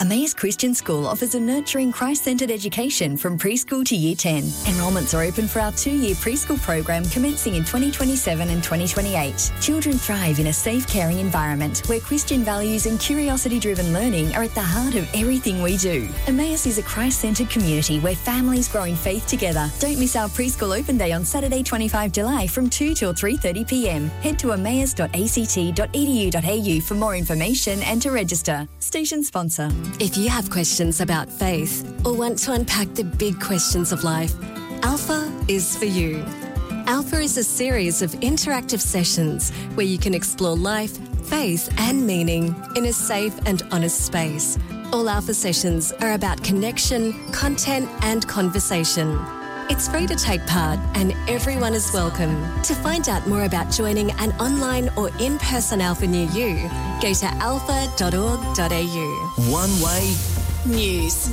Emmaus Christian School offers a nurturing, Christ-centred education from preschool to Year 10. Enrolments are open for our 2-year preschool program commencing in 2027 and 2028. Children thrive in a safe, caring environment where Christian values and curiosity-driven learning are at the heart of everything we do. Emmaus is a Christ-centred community where families grow in faith together. Don't miss our preschool open day on Saturday, 25 July from 2 till 3:30pm. Head to emmaus.act.edu.au for more information and to register. Station sponsor. If you have questions about faith or want to unpack the big questions of life, Alpha is for you. Alpha is a series of interactive sessions where you can explore life, faith and meaning in a safe and honest space. All Alpha sessions are about connection, content and conversation. It's free to take part and everyone is welcome. To find out more about joining an online or in-person Alpha near you, go to alpha.org.au. One Way News.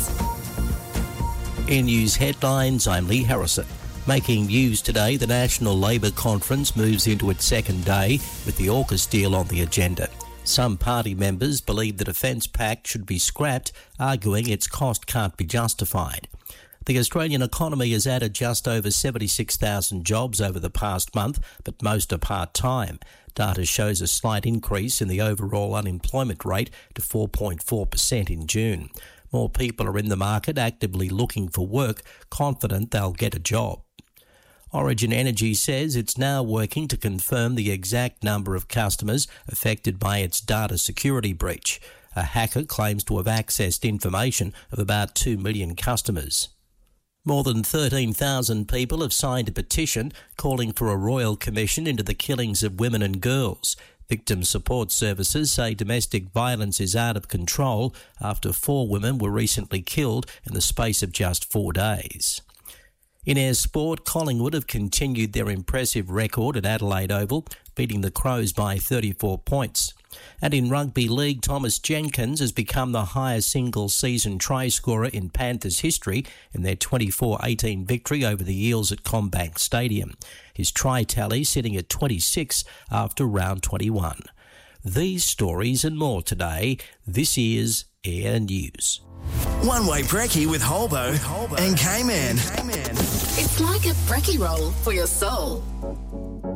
In news headlines, I'm Lee Harrison. Making news today, the National Labor Conference moves into its second day with the AUKUS deal on the agenda. Some party members believe the Defence Pact should be scrapped, arguing its cost can't be justified. The Australian economy has added just over 76,000 jobs over the past month, but most are part-time. Data shows a slight increase in the overall unemployment rate to 4.4% in June. More people are in the market actively looking for work, confident they'll get a job. Origin Energy says it's now working to confirm the exact number of customers affected by its data security breach. A hacker claims to have accessed information of about 2 million customers. More than 13,000 people have signed a petition calling for a royal commission into the killings of women and girls. Victim support services say domestic violence is out of control after 4 women were recently killed in the space of just 4 days. In air sport, Collingwood have continued their impressive record at Adelaide Oval, beating the Crows by 34 points. And in rugby league, Thomas Jenkins has become the highest single-season try scorer in Panthers history in their 24-18 victory over the Eels at CommBank Stadium. His try tally sitting at 26 after round 21. These stories and more today. This is Air News. One Way Brekkie with Holbo and K-Man. It's like a brekkie roll for your soul.